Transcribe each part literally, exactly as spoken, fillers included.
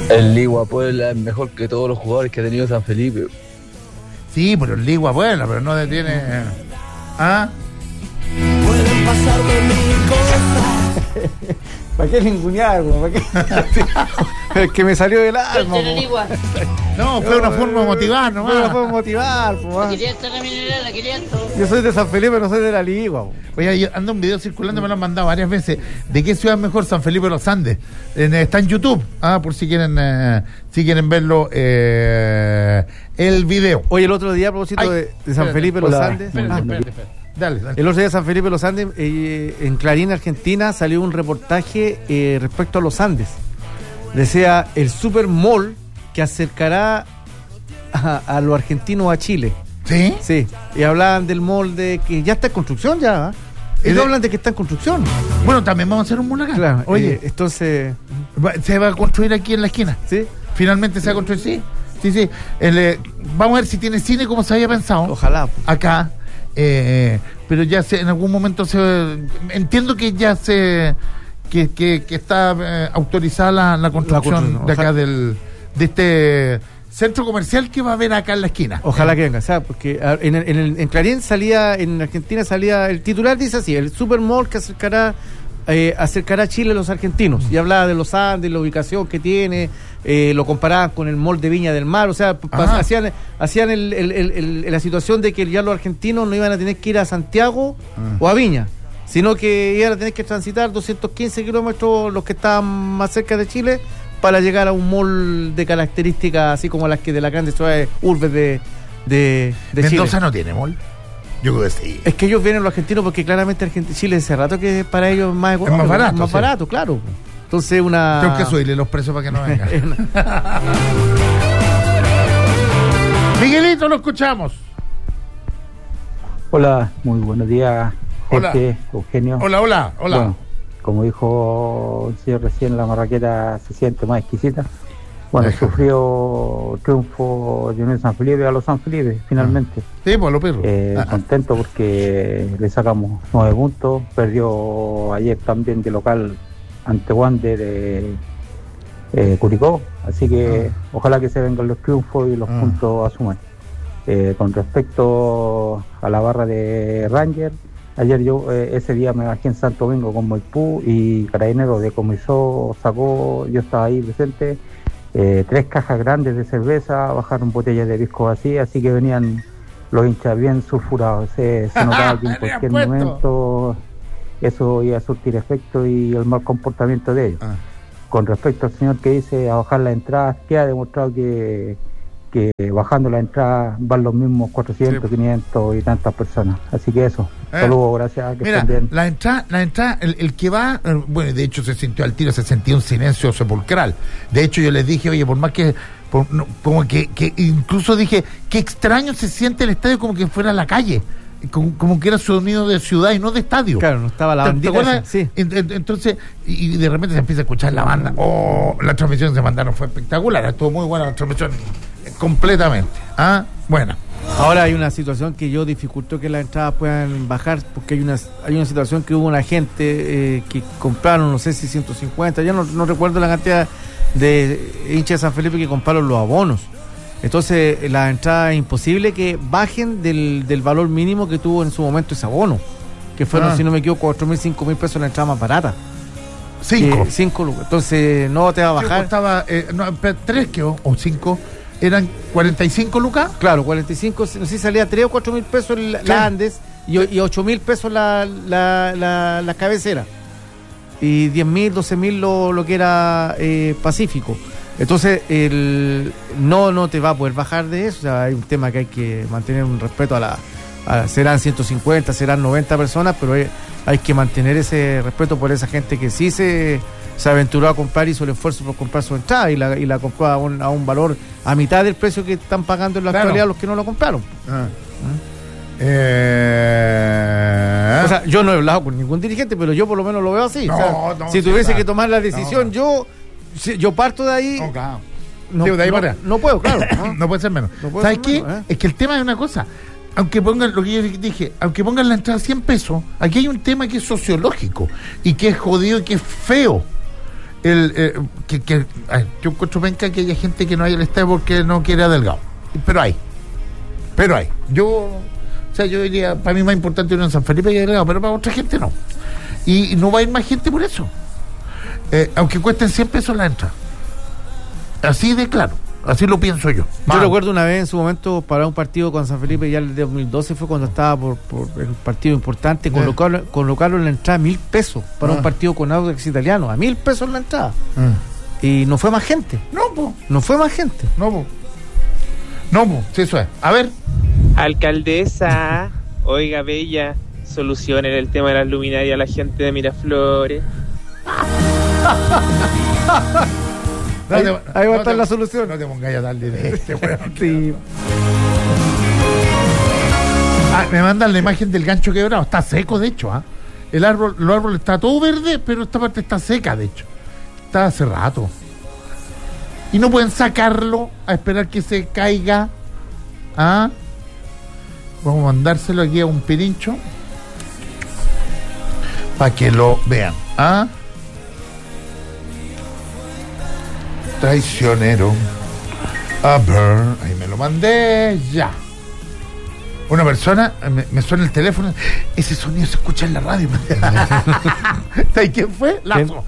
El Ligua Puebla es mejor que todos los jugadores que ha tenido San Felipe. Sí, pero el Ligua Puebla, pero no detiene. ¿Ah? Pueden pasarme mil cosas. ¿Para qué ningunear, ¿para qué? Es que me salió del alma. No, fue una forma de motivar nomás. Fue una forma de motivar, po, yo soy de San Felipe, no soy de la Ligua. Po. Oye, yo ando un video circulando, me lo han mandado varias veces. ¿De qué ciudad es mejor San Felipe de los Andes? En, está en YouTube, ah, por si quieren eh, si quieren verlo eh, el video. Oye, el otro día, a propósito Ay, de, de San espérate, Felipe de los espérate, Andes. espérate, Ah, espérate, espérate. Dale, dale. El otro día de San Felipe de los Andes, eh, en Clarín, Argentina, salió un reportaje eh, respecto a los Andes. Decía el Super Mall que acercará a, a los argentinos a Chile. ¿Sí? Sí, y hablaban del mall de que ya está en construcción ya. ¿eh? Ellos de... hablan de que está en construcción. Bueno, también vamos a hacer un mall acá. Claro, Oye, eh, entonces... se va a construir aquí en la esquina. ¿Sí? Finalmente se va a construir, sí. Sí, sí. El, eh, vamos a ver si tiene cine como se había pensado. Ojalá. Pues. Acá. Eh, pero ya se, en algún momento se entiendo que ya se que, que, que está eh, autorizada la, la, construcción la construcción de acá del de este centro comercial que va a haber acá en la esquina. Ojalá eh. que venga, ¿sabes? Porque en, en, en, en Clarín salía, en Argentina salía, el titular dice así, el Supermall que acercará eh, acercará a Chile a los argentinos, y hablaba de los Andes, la ubicación que tiene, eh, lo comparaban con el mall de Viña del Mar, o sea, pas, hacían hacían el, el, el, el, la situación de que ya los argentinos no iban a tener que ir a Santiago ah. o a Viña, sino que iban a tener que transitar doscientos quince kilómetros los que estaban más cerca de Chile para llegar a un mall de características así como las que de las grandes ciudades urbes de, de, de Chile. ¿Mendoza no tiene mall? Yo creo que sí. Es que ellos vienen los argentinos porque claramente Argentina, Chile hace rato que para ellos es más económico, es más barato, más sí. barato, claro. Entonces una... Tengo que subirle los precios para que no vengan. Miguelito, lo escuchamos. Hola, muy buenos días, Jorge, hola. Eugenio. Hola, hola, hola. Bueno, como dijo el señor recién, la marraqueta se siente más exquisita. Bueno, Deja. sufrió triunfo de Unión San Felipe a los San Felipe, finalmente. Sí, pues lo perro. Eh, ah. Contento porque le sacamos nueve puntos. Perdió ayer también de local ante Wander de eh, Curicó. Así que ah. ojalá que se vengan los triunfos y los ah. puntos a sumar. Eh, con respecto a la barra de Ranger, ayer yo eh, ese día me bajé en Santo Domingo con Moipú y Carabinero decomisó, sacó, yo estaba ahí presente. Eh, tres cajas grandes de cerveza, bajaron botellas de pisco vacías, así que venían los hinchas bien sulfurados. Se, se notaba que en cualquier momento eso iba a surtir efecto y el mal comportamiento de ellos. Ah. Con respecto al señor que dice a bajar las entradas, que ha demostrado que, que bajando las entradas van los mismos cuatrocientos, sí. quinientos y tantas personas. Así que eso. Eh, Saludos, gracias. Que mira, estén bien. la entrada, la entrada, el, el que va, eh, bueno, de hecho se sintió al tiro, se sentía un silencio sepulcral. De hecho yo les dije, oye, por más que, por, no, como que, que incluso dije, qué extraño se siente el estadio como que fuera la calle. Como, como que era sonido de ciudad y no de estadio. Claro, no estaba la bandita. ¿Te acuerdas? Sí. Entonces, y de repente se empieza a escuchar la banda. Oh, la transmisión se mandaron, fue espectacular, estuvo muy buena la transmisión, completamente. Ah, bueno. Ahora hay una situación que yo dificulto que las entradas puedan bajar, porque hay una hay una situación que hubo una gente eh, que compraron, no sé si ciento cincuenta, ya no, no recuerdo la cantidad de hinchas de San Felipe que compraron los abonos. Entonces la entrada es imposible que bajen del, del valor mínimo que tuvo en su momento ese abono, que fueron, ah. si no me equivoco, cuatro mil, cinco mil pesos la entrada más barata. Cinco. Eh, cinco lucas. Entonces no te va a bajar. Costaba, eh, no, tres que o, o cinco. ¿Eran cuarenta y cinco lucas? Claro, cuarenta y cinco, no sé si salía tres o cuatro mil pesos la, la Andes y, y ocho mil pesos la, la, la, la cabecera. Y diez mil, doce mil lo, lo que era eh, Pacífico. Entonces, el, no, no te va a poder bajar de eso. O sea, hay un tema que hay que mantener un respeto a la... A, serán ciento cincuenta, serán noventa personas, pero hay, hay que mantener ese respeto por esa gente que sí se... se aventuró a comprar, hizo el esfuerzo por comprar su entrada y la, y la compró a un, a un valor a mitad del precio que están pagando en la claro. actualidad los que no lo compraron. Ah. ¿Mm? Eh... O sea, yo no he hablado con ningún dirigente, pero yo por lo menos lo veo así. No, o sea, no, si tuviese sí, que tomar la decisión, no. yo si, yo parto de ahí. No, claro. no, sí, de ahí no, para no puedo, claro. No, no puede ser menos. No puede ¿Sabes ser qué? Menos, ¿eh? Es que el tema es una cosa. Aunque pongan lo que yo dije, aunque pongan la entrada cien pesos, aquí hay un tema que es sociológico y que es jodido y que es feo. el, eh, que, que ay, yo encuentro penca que haya gente que no haya el estadio porque no quiere a Delgado, pero hay, pero hay. Yo, o sea, yo diría, para mí más importante Unión San Felipe que Delgado, pero para otra gente no. Y, y no va a ir más gente por eso. Eh, aunque cuesten cien pesos la entrada. Así de claro. Así lo pienso yo. Yo Vamos. recuerdo una vez en su momento para un partido con San Felipe, ya el de dos mil doce fue cuando estaba por, por el partido importante, colocarlo, colocarlo en la entrada a mil pesos para ah. un partido con Audax Italiano, a mil pesos en la entrada. Ah. Y no fue más gente. No, po. No fue más gente. No, po. No, po. Sí, eso es. A ver. Alcaldesa, oiga, bella, solucionen el tema de las luminarias a la gente de Miraflores. No ahí, te, ahí va no a estar te, la solución. No te pongas a darle de este, weón. Sí. Ah, me mandan la imagen del gancho quebrado. Está seco, de hecho. ¿ah? El árbol, los árboles está todo verde, pero esta parte está seca, de hecho. Está hace rato. Y no pueden sacarlo a esperar que se caiga. ¿Ah? Vamos a mandárselo aquí a un pirincho para que lo vean. ¿Ah? Traicionero. A ver, ahí me lo mandé ya. Una persona, me, me suena el teléfono, ese sonido se escucha en la radio. ¿Sabes quién fue? Lazo.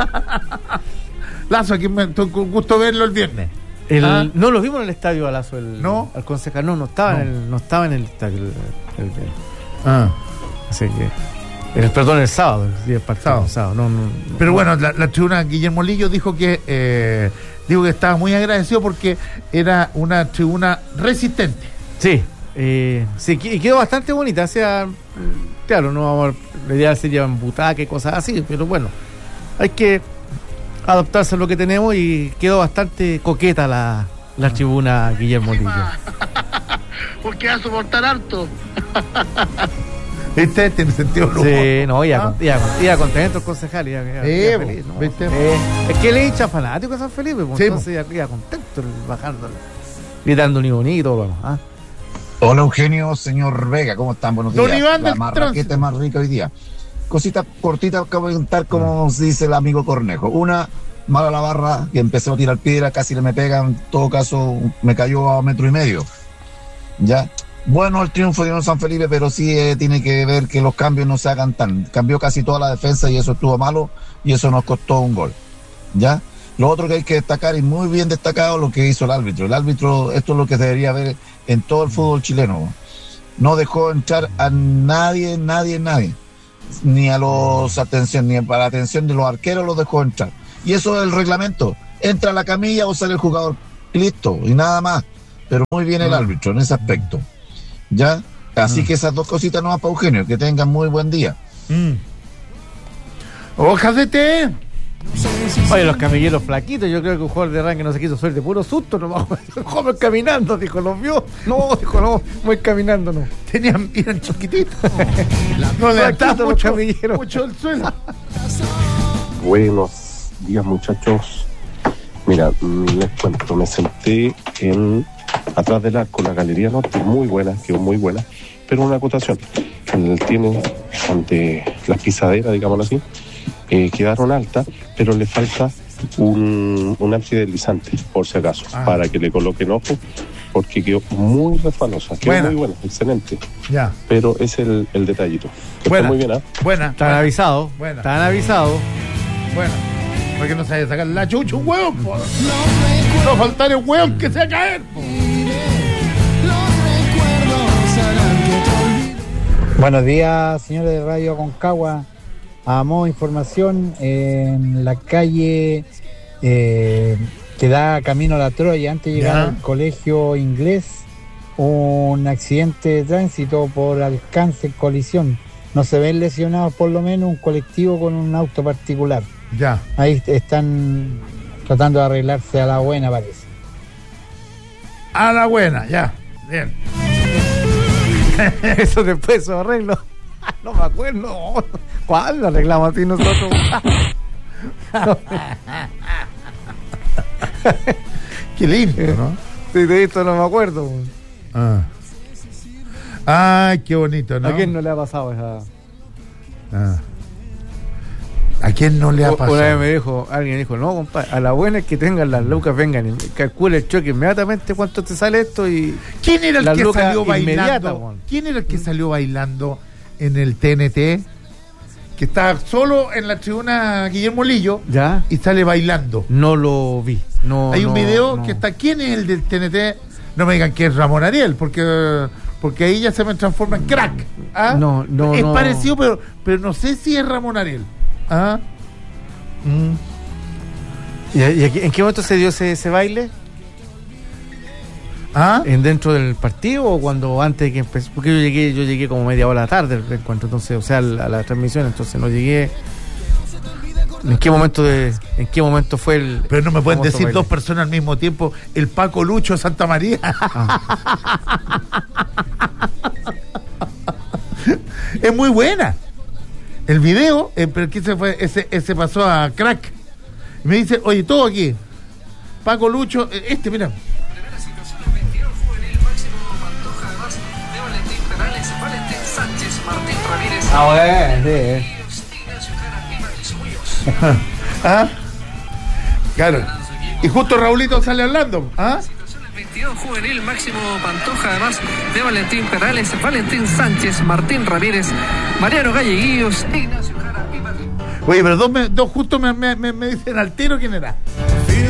Lazo, aquí me con gusto verlo el viernes. El, ¿Ah? No lo vimos en el estadio a Lazo, el, ¿No? al concejal, no, no estaba, no. En el, no estaba en el estadio. El, el, el, ah. Así que. El, perdón, el sábado, el día del partido, sábado. sábado no, no, Pero no. bueno, la, la tribuna Guillermo Lillo dijo que eh, dijo que estaba muy agradecido porque era una tribuna resistente. Sí, eh, sí, y quedó bastante bonita. O sea, claro, no vamos a, la idea sería en butaca y cosas así, pero bueno, hay que adaptarse a lo que tenemos y quedó bastante coqueta la, la ah. tribuna Guillermo Lillo. Porque va a soportar harto. ¿Viste? Tiene sentido lujo. Sí, no, iba, ¿Ah? iba, iba contento el concejal. Iba, iba, eh, iba feliz, ¿no? ¿Viste? Eh, es que le hincha fanático a San Felipe, pues, sí, entonces iba, iba contento bajando, gritando ni bonito, vamos. ¿Ah? Hola Eugenio, señor Vega, ¿cómo están? Buenos días. Don Iván la marraqueta más rica hoy día. Cosita cortita, acabo de contar como ah. dice el amigo Cornejo. Una, mala la barra, que empezó a tirar piedra, casi le me pegan, en todo caso me cayó a metro y medio. Ya. Bueno el triunfo de Unión San Felipe, pero sí eh, tiene que ver que los cambios no se hagan tan. Cambió casi toda la defensa y eso estuvo malo y eso nos costó un gol. ¿Ya? Lo otro que hay que destacar, y muy bien destacado, lo que hizo el árbitro. El árbitro, esto es lo que se debería ver en todo el fútbol chileno. No dejó entrar a nadie, nadie, nadie. Ni a los, atención, ni para la atención de los arqueros los dejó entrar. Y eso es el reglamento. Entra a la camilla o sale el jugador. Y listo, y nada más. Pero muy bien el árbitro en ese aspecto. ¿Ya? Así mm. que esas dos cositas nomás para Eugenio, que tengan muy buen día. Mm. ¡Hojas de té! Oye, los camilleros flaquitos, yo creo que un jugador de ranking no se quiso suerte, puro susto, no joven caminando, dijo, ¿los vio? No, dijo, no, voy caminando, no. Tenían, eran chiquititos. No le mucho, los camilleros. Mucho el suelo. Buenos días, muchachos. Mira, les cuento, me senté en atrás del arco, la galería norte, muy buena, quedó muy buena, pero una acotación, tiene ante las pisaderas, digámoslo así, eh, quedaron altas, pero le falta un, un antideslizante, por si acaso, ah. para que le coloquen ojo, porque quedó muy resbalosa, quedó buena. Muy buena, excelente, ya. Pero es el, el detallito. Buena, muy bien, ¿eh? Buena. Están avisados, están avisados. Bueno. Porque no sabe sacar la chucha un hueón, po. No faltar el hueón que se va a caer, po. Buenos días, señores de Radio Aconcagua. A modo de información, en la calle eh, que da camino a la Troya, antes de llegar ¿Ya? al colegio inglés, un accidente de tránsito por alcance, colisión. No se ven lesionados, por lo menos, un colectivo con un auto particular. Ya. Ahí están tratando de arreglarse a la buena, parece. A la buena, ya. Bien. Eso después, su arreglo. No me acuerdo. ¿Cuál lo arreglamos así nosotros? No. Qué lindo, ¿no? Sí, de esto no me acuerdo. Ah. Ay, qué bonito, ¿no? ¿A quién no le ha pasado esa? Ah. ¿A quién no le ha pasado? Una vez me dijo, alguien dijo, no, compadre, a la buena es que tengan las lucas, vengan y calcule el choque inmediatamente cuánto te sale esto y... ¿Quién era el las que lucas salió inmediatas, bailando? weón. ¿Quién era el que salió bailando en el T N T? Que está solo en la tribuna Guillermo Lillo ¿Ya? y sale bailando. No lo vi. No, Hay un no, video no. que está. ¿Quién es el del T N T? No me digan que es Ramón Ariel, porque porque ahí ya se me transforma en crack. ¿Ah? No, no, es no. parecido, pero pero no sé si es Ramón Ariel. ¿Ah? Mm. ¿Y, y aquí- en qué momento se dio ese, ese baile? ¿Ah? ¿En dentro del partido o cuando antes de que empezó? Porque yo llegué, yo llegué como media hora tarde al encuentro, entonces, o sea, a la, a la transmisión, entonces no llegué. ¿En qué momento de, en qué momento fue el? Pero no me pueden famoso decir baile? dos personas al mismo tiempo. El Paco Lucho Santa María. Es muy buena. El video, eh, pero que se fue, ese, ese pasó a crack. Y me dice, oye, todo aquí. Paco Lucho, eh, este, mira. Ah, bueno, sí, sí. ¿Ah? Claro. Y justo Raulito sale hablando. ¿Ah? veintidós juvenil Máximo Pantoja, además de Valentín Perales, Valentín Sánchez, Martín Ramírez, Mariano Galleguillos, Ignacio Jara y Martín. Oye, pero dos, me, dos justo me, me, me, me dicen al tiro quién era.